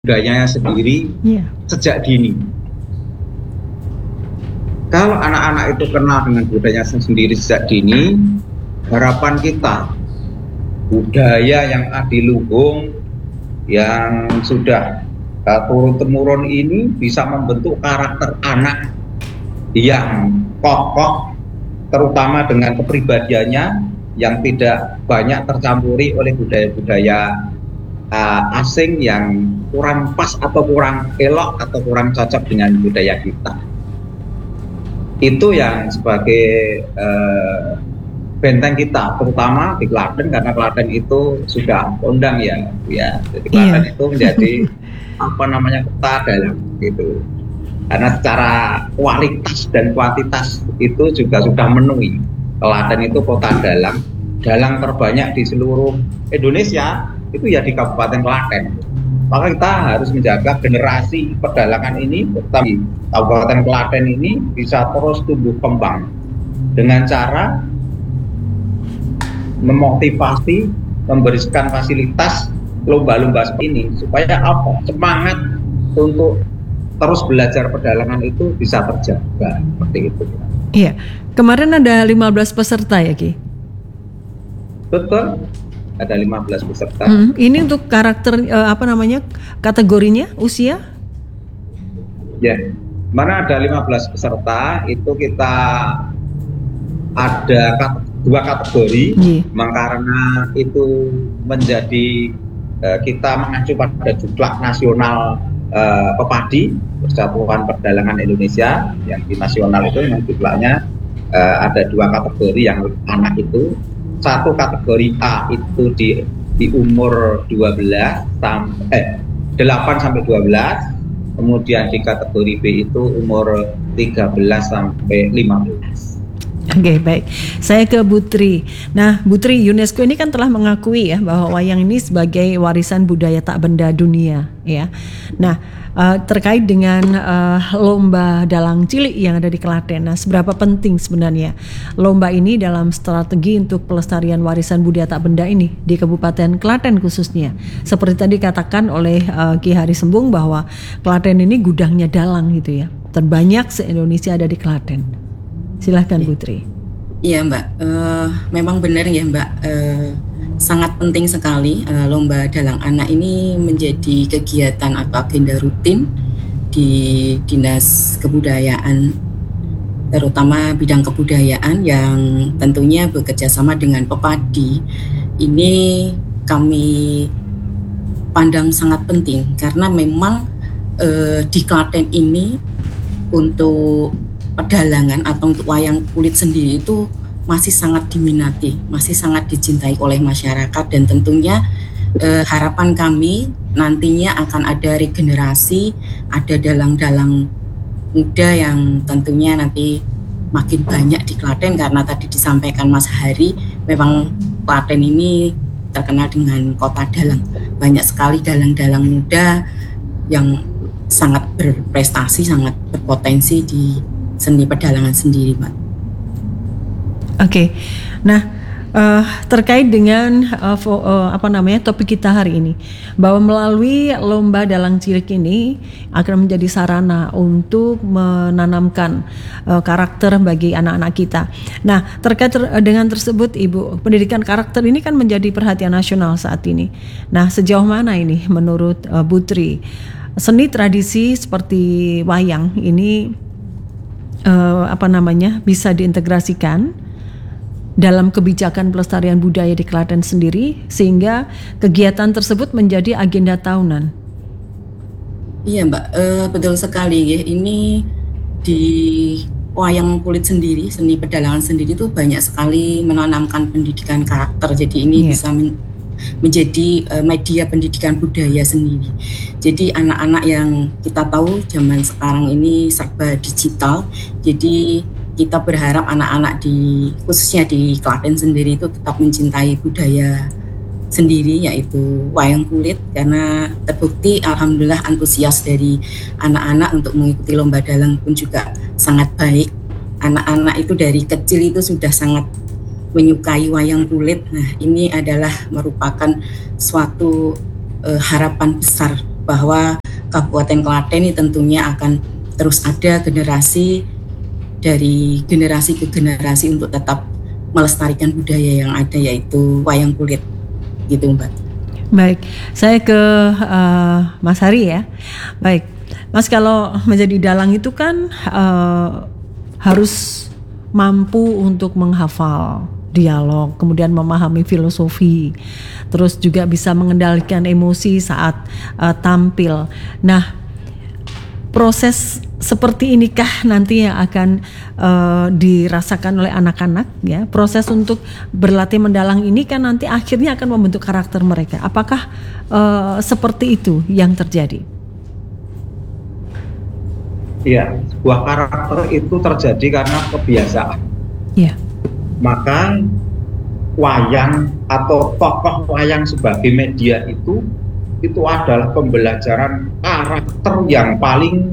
budayanya sendiri sejak dini. Kalau anak-anak itu kenal dengan budayanya sendiri sejak dini, harapan kita budaya yang adiluhung yang sudah turun-temurun ini bisa membentuk karakter anak yang kokoh, terutama dengan kepribadiannya yang tidak banyak tercampuri oleh budaya-budaya asing yang kurang pas atau kurang elok atau kurang cocok dengan budaya kita. Itu yang sebagai benteng kita, terutama di Klaten, karena Klaten itu sudah kondang ya. Jadi Klaten itu menjadi kota dalam gitu. Karena secara kualitas dan kuantitas itu juga sudah memenuhi. Klaten itu kota dalang terbanyak di seluruh Indonesia. Itu ya di Kabupaten Klaten. Maka kita harus menjaga generasi pedalangan ini, terutama di Kabupaten Klaten ini bisa terus tumbuh kembang dengan cara memotivasi, memberikan fasilitas lomba-lomba seperti ini supaya semangat untuk terus belajar pedalangan itu bisa terjaga seperti itu. Iya, kemarin ada 15 peserta ya Ki? Betul. Ada 15 peserta. Ini untuk karakter kategorinya usia? Ya, mana ada 15 peserta itu kita ada dua kategori, karena itu menjadi kita mengacu pada Juklak Nasional Pepadi Persatuan Pedalangan Indonesia yang di nasional itu yang juklaknya ada dua kategori yang anak itu. Satu kategori A itu di umur 8 sampai 12, kemudian di kategori B itu umur 13 sampai 15. Oke, baik. Saya ke Butri. Nah, Butri, UNESCO ini kan telah mengakui ya bahwa wayang ini sebagai warisan budaya tak benda dunia, ya. Nah, terkait dengan lomba dalang cilik yang ada di Klaten. Nah, seberapa penting sebenarnya lomba ini dalam strategi untuk pelestarian warisan budaya tak benda ini di Kabupaten Klaten khususnya. Seperti tadi katakan oleh Ki Hari Sembung bahwa Klaten ini gudangnya dalang gitu ya. Terbanyak se-Indonesia ada di Klaten. Silahkan Putri. Iya Mbak, memang benar ya Mbak, sangat penting sekali lomba dalang anak ini menjadi kegiatan atau agenda rutin di Dinas Kebudayaan, terutama bidang kebudayaan yang tentunya bekerja sama dengan Pepadi. Ini kami pandang sangat penting karena memang di Klaten ini untuk pedalangan atau untuk wayang kulit sendiri itu masih sangat diminati, masih sangat dicintai oleh masyarakat, dan tentunya harapan kami nantinya akan ada regenerasi, ada dalang-dalang muda yang tentunya nanti makin banyak di Klaten, karena tadi disampaikan Mas Hari, memang Klaten ini terkenal dengan kota dalang. Banyak sekali dalang-dalang muda yang sangat berprestasi, sangat berpotensi di seni pedalangan sendiri, Mbak. Oke. Nah, terkait dengan topik kita hari ini, bahwa melalui lomba dalang cilik ini akan menjadi sarana untuk menanamkan karakter bagi anak-anak kita. Nah, terkait dengan tersebut Ibu, pendidikan karakter ini kan menjadi perhatian nasional saat ini. Nah, sejauh mana ini menurut Putri seni tradisi seperti wayang ini bisa diintegrasikan dalam kebijakan pelestarian budaya di Klaten sendiri sehingga kegiatan tersebut menjadi agenda tahunan? Iya Mbak, betul sekali ya. Ini di wayang kulit sendiri, seni pedalangan sendiri itu banyak sekali menanamkan pendidikan karakter. Jadi ini bisa menjadi media pendidikan budaya sendiri. Jadi anak-anak yang kita tahu zaman sekarang ini serba digital, jadi kita berharap anak-anak khususnya di Klaten sendiri itu tetap mencintai budaya sendiri, yaitu wayang kulit, karena terbukti alhamdulillah antusias dari anak-anak untuk mengikuti lomba dalang pun juga sangat baik. Anak-anak itu dari kecil itu sudah sangat menyukai wayang kulit. Nah, ini adalah merupakan suatu harapan besar bahwa Kabupaten Klaten ini tentunya akan terus ada generasi dari generasi ke generasi untuk tetap melestarikan budaya yang ada, yaitu wayang kulit gitu Mbak. Baik, saya ke Mas Hari ya. Baik, Mas, kalau menjadi dalang itu kan harus mampu untuk menghafal dialog, kemudian memahami filosofi, terus juga bisa mengendalikan emosi saat tampil. Nah, proses seperti inikah nanti yang akan dirasakan oleh anak-anak ya? Proses untuk berlatih mendalang ini kan nanti akhirnya akan membentuk karakter mereka. Apakah seperti itu yang terjadi? Ya, sebuah karakter itu terjadi karena kebiasaan. Ya. Maka wayang atau tokoh wayang sebagai media itu adalah pembelajaran karakter yang paling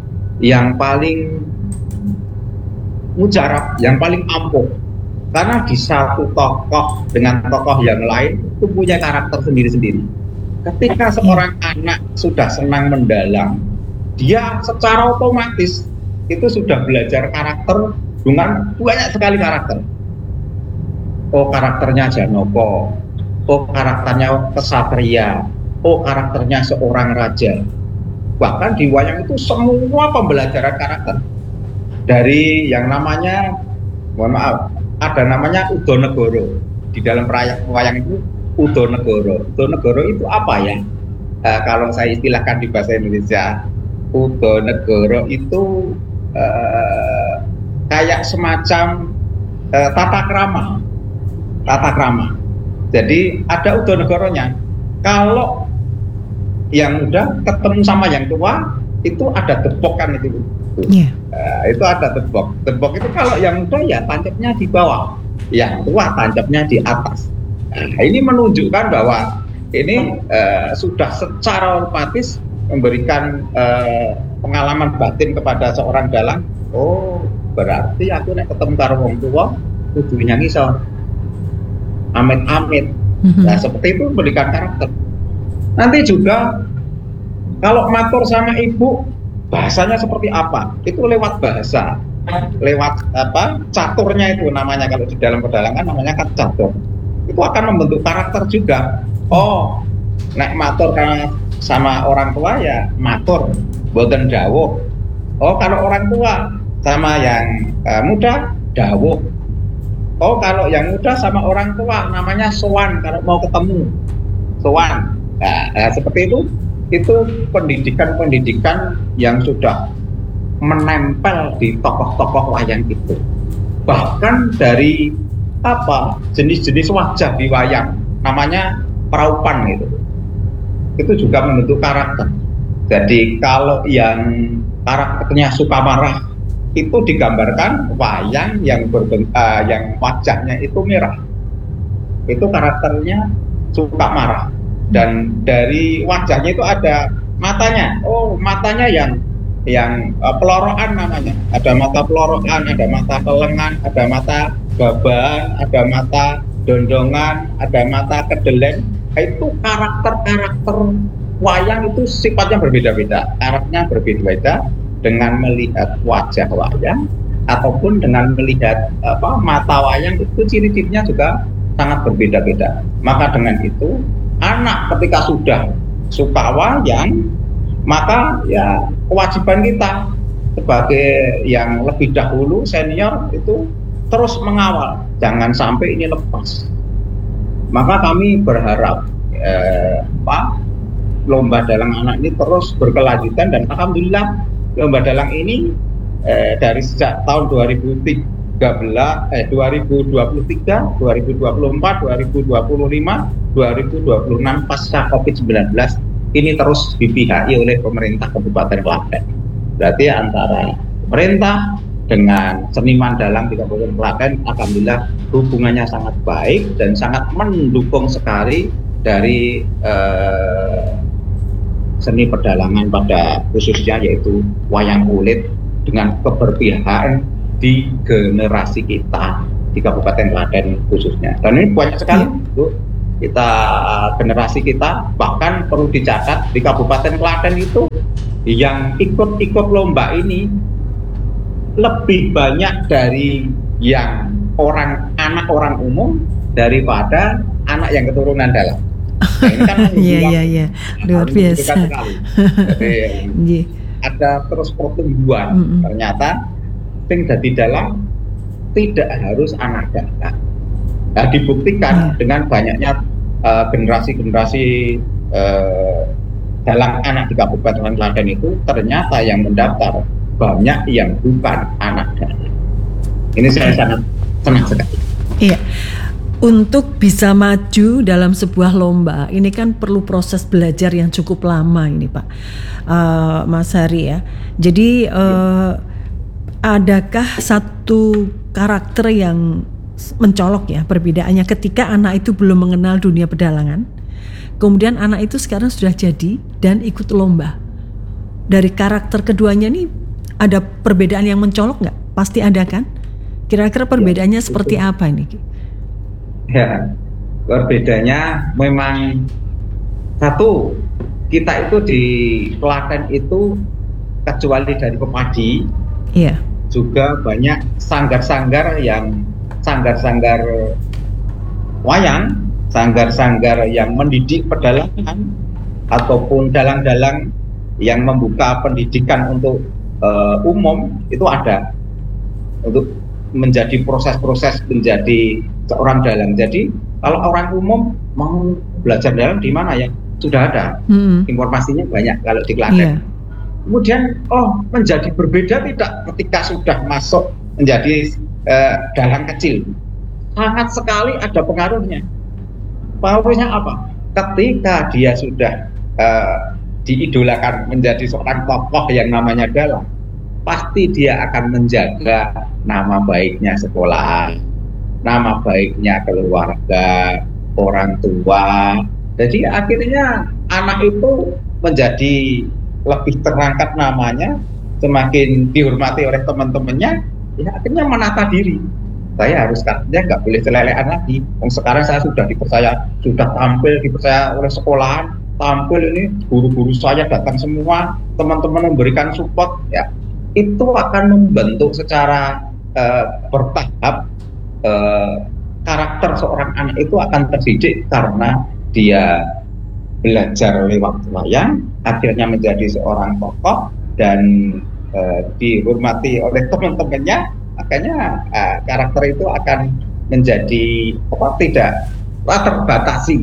mujarab, yang paling ampuh. Karena di satu tokoh dengan tokoh yang lain itu punya karakter sendiri-sendiri. Ketika seorang anak sudah senang mendalang, dia secara otomatis itu sudah belajar karakter dengan banyak sekali karakter. Oh, karakternya Janoko, oh karakternya kesatria, oh karakternya seorang raja. Bahkan di wayang itu semua pembelajaran karakter. Dari yang namanya, mohon maaf, ada namanya Udonegoro. Di dalam wayang itu Udonegoro. Udonegoro itu apa ya? Kalau saya istilahkan di bahasa Indonesia, Udonegoro itu kayak semacam tata krama. Jadi ada Udonegoronya. Kalau yang muda ketemu sama yang tua, itu ada debok kan itu. Yeah. Itu ada debok. Debok itu kalau yang muda ya tancapnya di bawah, yang tua tancapnya di atas. Nah, ini menunjukkan bahwa ini sudah secara otomatis memberikan pengalaman batin kepada seorang dalang. Oh, berarti aku nek ketemu karo wong tua kudu nyanyi iso. Amit-amit. Nah, seperti itu memberikan karakter. Nanti juga kalau matur sama ibu, bahasanya seperti apa? Itu lewat bahasa, lewat apa? Caturnya itu namanya, kalau di dalam pedalangan namanya kan catur. Itu akan membentuk karakter juga. Oh, nek matur sama orang tua ya matur, boten dawuh. Oh, kalau orang tua sama yang muda dawuh. Oh, kalau yang muda sama orang tua namanya sowan, kalau mau ketemu sowan. Nah, seperti itu pendidikan yang sudah menempel di tokoh-tokoh wayang itu. Bahkan dari jenis-jenis wajah di wayang, namanya praupan gitu. Itu juga membentuk karakter. Jadi kalau yang karakternya suka marah, itu digambarkan wayang yang wajahnya itu merah. Itu karakternya suka marah. Dan dari wajahnya itu ada matanya. Oh, matanya yang pelorokan namanya. Ada mata pelorokan, ada mata kelengan, ada mata baban, ada mata dondongan, ada mata kedelen. Itu karakter wayang itu sifatnya berbeda-beda, karakternya berbeda-beda dengan melihat wajah wayang ataupun dengan melihat mata wayang, itu ciri-cirinya juga sangat berbeda-beda. Maka dengan itu anak ketika sudah suka wayang, maka ya kewajiban kita sebagai yang lebih dahulu senior itu terus mengawal, jangan sampai ini lepas. Maka kami berharap lomba dalang anak ini terus berkelanjutan, dan alhamdulillah lomba dalang ini dari sejak tahun 2023, 2024, 2025, 2026 pasca COVID-19 ini terus dipihaki oleh pemerintah Kabupaten Klaten. Berarti antara pemerintah dengan seniman dalang di Kabupaten Klaten, alhamdulillah hubungannya sangat baik dan sangat mendukung sekali dari seni pedalangan pada khususnya yaitu wayang kulit, dengan keberpihakan di generasi kita di Kabupaten Klaten khususnya. Dan ini banyak sekali Bu, generasi kita, bahkan perlu dicatat di Kabupaten Klaten itu yang ikut lomba ini lebih banyak dari yang anak orang umum daripada anak yang keturunan dalam. Nah, ini kan Iya, luar biasa. Jadi, ada terus pertumbuhan. Ternyata sing dadi dalang tidak harus anak dalang. Nah, dibuktikan dengan banyaknya generasi-generasi dalang anak di Kabupaten Klaten itu, ternyata yang mendaftar banyak yang bukan anak dalang. Ini saya sangat senang sekali. Iya. Untuk bisa maju dalam sebuah lomba, ini kan perlu proses belajar yang cukup lama ini Pak Mas Hari ya. Jadi adakah satu karakter yang mencolok ya perbedaannya ketika anak itu belum mengenal dunia pedalangan, kemudian anak itu sekarang sudah jadi dan ikut lomba. Dari karakter keduanya nih ada perbedaan yang mencolok nggak? Pasti ada kan? Kira-kira perbedaannya seperti apa ini? Ya, perbedaannya memang satu, kita itu di Klaten itu kecuali dari pepadi, juga banyak sanggar-sanggar wayang, sanggar-sanggar yang mendidik pedalangan ataupun dalang-dalang yang membuka pendidikan untuk umum itu ada untuk menjadi proses-proses menjadi seorang dalang. Jadi kalau orang umum mau belajar dalang di mana ya sudah ada informasinya banyak kalau di Klaten. Kemudian menjadi berbeda tidak ketika sudah masuk menjadi dalang kecil. Sangat sekali ada pengaruhnya. Pengaruhnya apa? Ketika dia sudah diidolakan menjadi seorang tokoh yang namanya dalang, pasti dia akan menjaga nama baiknya sekolah, nama baiknya keluarga, orang tua. Jadi akhirnya anak itu menjadi lebih terangkat namanya, semakin dihormati oleh teman-temannya, ya akhirnya menata diri. Saya harus katanya nggak boleh celelean lagi. Sekarang saya sudah dipercaya, sudah tampil dipercaya oleh sekolahan, tampil ini guru-guru saya datang semua, teman-teman memberikan support, ya itu akan membentuk secara bertahap karakter seorang anak itu akan terdidik karena dia belajar lewat wayang, akhirnya menjadi seorang tokoh dan dihormati oleh teman-temannya, makanya karakter itu akan menjadi tidak terbatasi,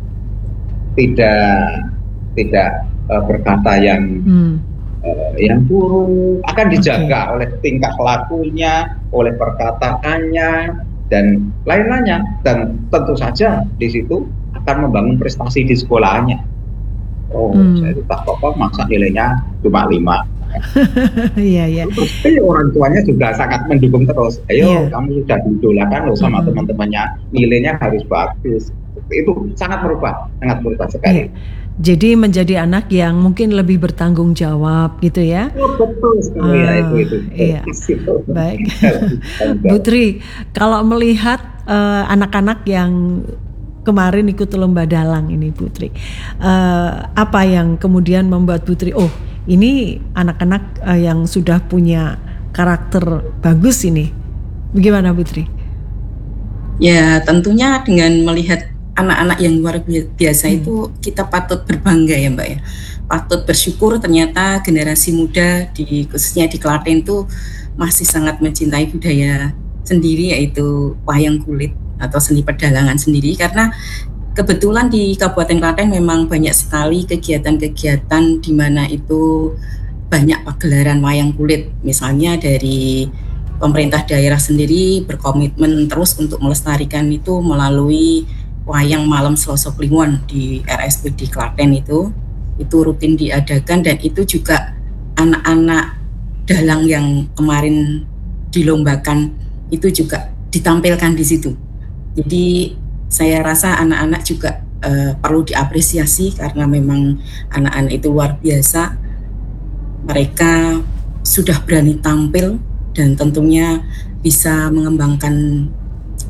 tidak berkata yang buruk, akan dijaga oleh tingkah lakunya, oleh perkataannya dan lain-lainnya, dan tentu saja di situ akan membangun prestasi di sekolahannya. Saya sudah tokoh masa nilainya cuma 5. Iya. Tapi orang tuanya juga sangat mendukung terus. Ayo kamu sudah diidolakan loh sama teman-temannya, nilainya harus bagus. Itu sangat berubah sekali. Jadi menjadi anak yang mungkin lebih bertanggung jawab gitu ya. Betul sekali itu. Iya. Baik. Putri, kalau melihat anak-anak yang kemarin ikut lomba dalang ini Putri, apa yang kemudian membuat Putri, ini anak-anak yang sudah punya karakter bagus ini. Bagaimana Putri? Ya tentunya dengan melihat anak-anak yang luar biasa itu kita patut berbangga ya Mbak ya. Patut bersyukur ternyata generasi muda khususnya di Klaten itu masih sangat mencintai budaya sendiri, yaitu wayang kulit atau seni pedalangan sendiri, karena kebetulan di Kabupaten Klaten memang banyak sekali kegiatan-kegiatan di mana itu banyak pagelaran wayang kulit. Misalnya dari pemerintah daerah sendiri berkomitmen terus untuk melestarikan itu melalui wayang malam Selasa Kliwon di RSPD Klaten itu rutin diadakan, dan itu juga anak-anak dalang yang kemarin dilombakan itu juga ditampilkan di situ. Jadi saya rasa anak-anak juga perlu diapresiasi karena memang anak-anak itu luar biasa. Mereka sudah berani tampil dan tentunya bisa mengembangkan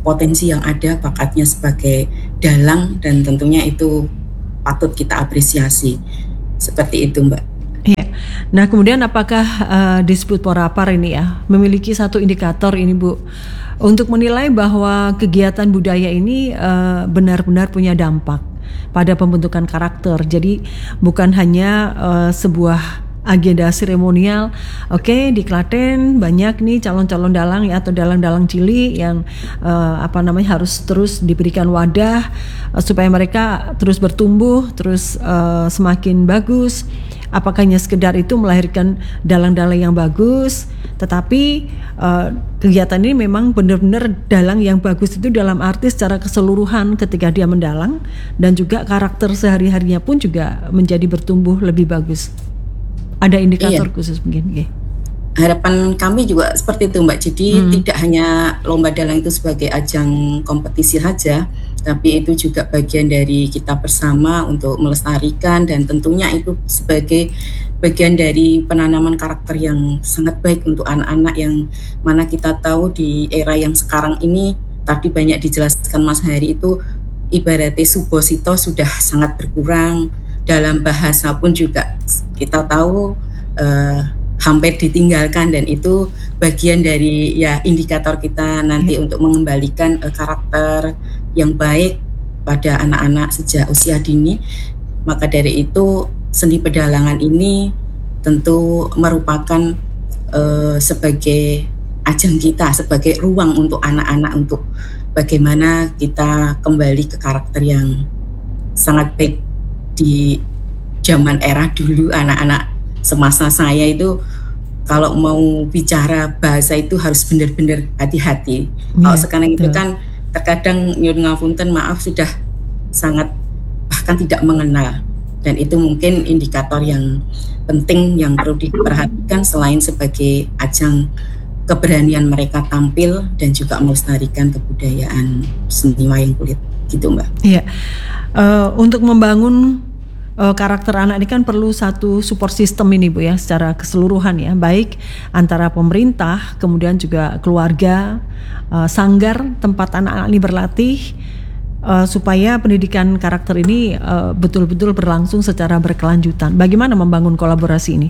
potensi yang ada, bakatnya sebagai dalang, dan tentunya itu patut kita apresiasi. Seperti itu, Mbak. Iya. Nah, kemudian apakah Disbud Porapar ini ya memiliki satu indikator ini, Bu, untuk menilai bahwa kegiatan budaya ini benar-benar punya dampak pada pembentukan karakter. Jadi bukan hanya sebuah agenda seremonial. Oke, di Klaten banyak nih calon-calon dalang ya, atau dalang-dalang cilik yang harus terus diberikan wadah supaya mereka terus bertumbuh, terus semakin bagus. Apakah hanya sekedar itu melahirkan dalang-dalang yang bagus, tetapi kegiatan ini memang benar-benar dalang yang bagus itu dalam arti secara keseluruhan ketika dia mendalang, dan juga karakter sehari-harinya pun juga menjadi bertumbuh lebih bagus. Ada indikator khusus mungkin? Harapan kami juga seperti itu, Mbak. Jadi tidak hanya lomba dalang itu sebagai ajang kompetisi saja, tapi itu juga bagian dari kita bersama untuk melestarikan, dan tentunya itu sebagai bagian dari penanaman karakter yang sangat baik untuk anak-anak, yang mana kita tahu di era yang sekarang ini, tadi banyak dijelaskan Mas Hari, itu ibaratnya subosito sudah sangat berkurang, dalam bahasa pun juga kita tahu hampir ditinggalkan, dan itu bagian dari ya indikator kita nanti untuk mengembalikan karakter yang baik pada anak-anak sejak usia dini. Maka dari itu seni pedalangan ini tentu merupakan sebagai ajang kita, sebagai ruang untuk anak-anak, untuk bagaimana kita kembali ke karakter yang sangat baik. Di zaman era dulu, anak-anak semasa saya itu kalau mau bicara bahasa itu harus benar-benar hati-hati. Kalau sekarang itu kan terkadang nyuwun ngapunten, maaf, sudah sangat bahkan tidak mengenal, dan itu mungkin indikator yang penting yang perlu diperhatikan selain sebagai ajang keberanian mereka tampil dan juga melestarikan kebudayaan seni wayang kulit gitu, Mbak. Iya. Untuk membangun karakter anak ini kan perlu satu support system ini, Bu, ya, secara keseluruhan ya, baik antara pemerintah, kemudian juga keluarga, sanggar tempat anak-anak ini berlatih, supaya pendidikan karakter ini betul-betul berlangsung secara berkelanjutan. Bagaimana membangun kolaborasi ini?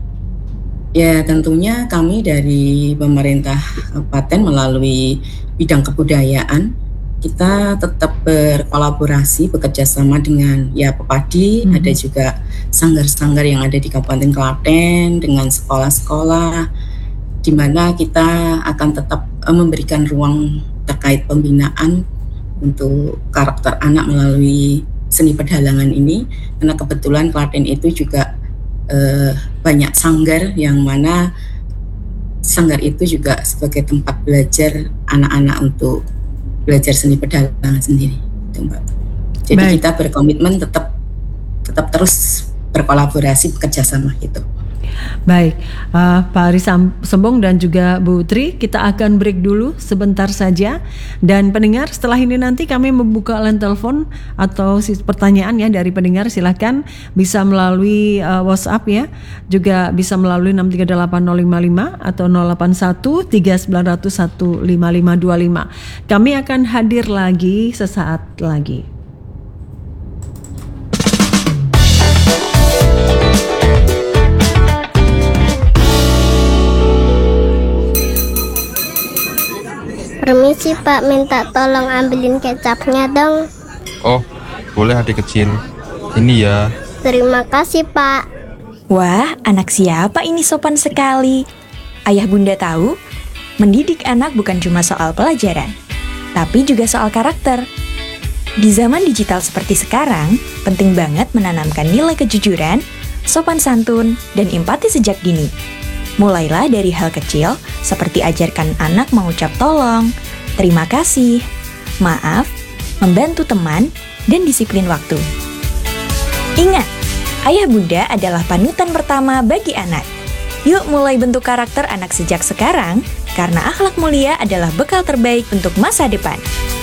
Ya, tentunya kami dari pemerintah kabupaten melalui bidang kebudayaan, kita tetap berkolaborasi, bekerja sama dengan ya Pepadi, ada juga sanggar-sanggar yang ada di Kabupaten Klaten, dengan sekolah-sekolah, di mana kita akan tetap memberikan ruang terkait pembinaan untuk karakter anak melalui seni pedalangan ini, karena kebetulan Klaten itu juga banyak sanggar, yang mana sanggar itu juga sebagai tempat belajar anak-anak untuk belajar seni pedalangan sendiri, itu, Mbak. Jadi baik, kita berkomitmen tetap terus berkolaborasi, bekerja sama gitu. Baik, Pak Ari Sembong dan juga Bu Tri, kita akan break dulu sebentar saja. Dan pendengar, setelah ini nanti kami membuka line telepon atau pertanyaan ya dari pendengar, silakan bisa melalui WhatsApp ya, juga bisa melalui 638055 atau 081 3901 5525. Kami akan hadir lagi sesaat lagi. Permisi Pak, minta tolong ambilin kecapnya dong. Oh, boleh adik kecil. Ini ya. Terima kasih Pak. Wah, anak siapa ini sopan sekali. Ayah bunda tahu, mendidik anak bukan cuma soal pelajaran, tapi juga soal karakter. Di zaman digital seperti sekarang, penting banget menanamkan nilai kejujuran, sopan santun, dan empati sejak dini. Mulailah dari hal kecil, seperti ajarkan anak mengucap tolong, terima kasih, maaf, membantu teman, dan disiplin waktu. Ingat, ayah bunda adalah panutan pertama bagi anak. Yuk mulai bentuk karakter anak sejak sekarang, karena akhlak mulia adalah bekal terbaik untuk masa depan.